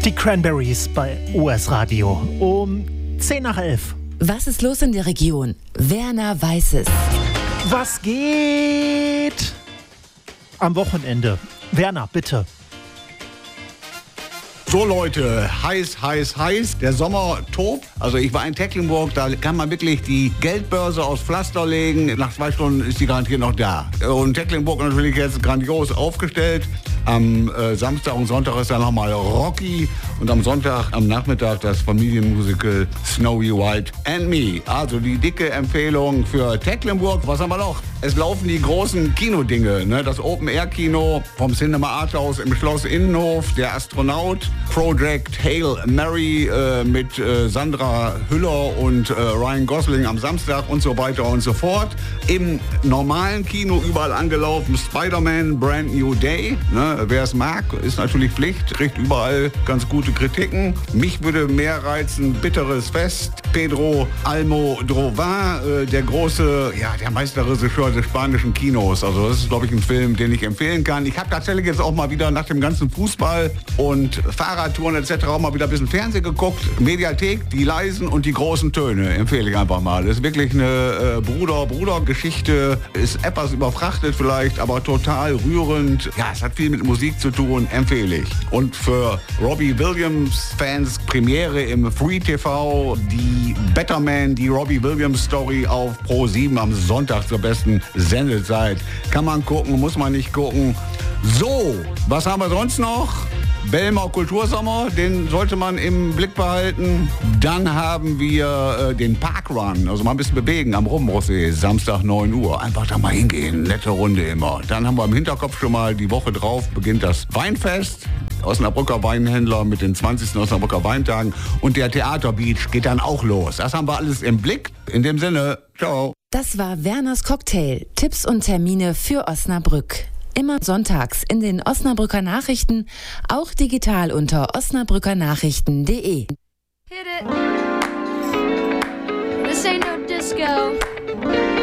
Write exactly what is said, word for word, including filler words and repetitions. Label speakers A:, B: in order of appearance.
A: Die Cranberries bei O S Radio um zehn nach elf.
B: Was ist los in der Region? Werner weiß es.
A: Was geht am Wochenende? Werner, bitte.
C: So Leute, heiß, heiß, heiß. Der Sommer tobt. Also ich war in Tecklenburg, da kann man wirklich die Geldbörse aus Pflaster legen. Nach zwei Stunden ist die garantiert noch da. Und Tecklenburg natürlich jetzt grandios aufgestellt. Am äh, Samstag und Sonntag ist dann nochmal Rocky. Und am Sonntag, am Nachmittag, das Familienmusical Snowy White and Me. Also die dicke Empfehlung für Tecklenburg. Was haben wir noch? Es laufen die großen Kinodinge. Ne? Das Open-Air-Kino vom Cinema Arthouse im Schloss Innenhof. Der Astronaut. Project Hail Mary äh, mit äh, Sandra Hüller und äh, Ryan Gosling am Samstag und so weiter und so fort. Im normalen Kino überall angelaufen Spider-Man Brand New Day. Ne? Wer es mag, ist natürlich Pflicht, kriegt überall ganz gute Kritiken. Mich würde mehr reizen Bitteres Fest. Pedro Almodóvar, äh, der große, ja, der Meisterregisseur des spanischen Kinos. Also das ist, glaube ich, ein Film, den ich empfehlen kann. Ich habe tatsächlich jetzt auch mal wieder nach dem ganzen Fußball und Fahrradtouren et cetera auch mal wieder ein bisschen Fernsehen geguckt. Mediathek, die leisen und die großen Töne, empfehle ich einfach mal. Das ist wirklich eine äh, Bruder-Bruder-Geschichte. Ist etwas überfrachtet vielleicht, aber total rührend. Ja, es hat viel mit Musik zu tun, empfehle ich. Und für Robbie Williams-Fans Premiere im Free T V, die Better Man, die Robbie Williams-Story auf Pro sieben am Sonntag zur besten Sendezeit. Kann man gucken, muss man nicht gucken. So, was haben wir sonst noch? Belmer Kultursommer, den sollte man im Blick behalten. Dann haben wir äh, den Parkrun, also mal ein bisschen bewegen am Rumrossee, Samstag neun Uhr. Einfach da mal hingehen, nette Runde immer. Dann haben wir im Hinterkopf schon mal, die Woche drauf beginnt das Weinfest. Osnabrücker Weinhändler mit den zwanzigsten Osnabrücker Weintagen. Und der Theaterbeach geht dann auch los. Das haben wir alles im Blick. In dem Sinne, ciao.
B: Das war Werners Cocktail. Tipps und Termine für Osnabrück. Immer sonntags in den Osnabrücker Nachrichten, auch digital unter osnabrückernachrichten punkt de.
D: Hit it. This ain't no disco.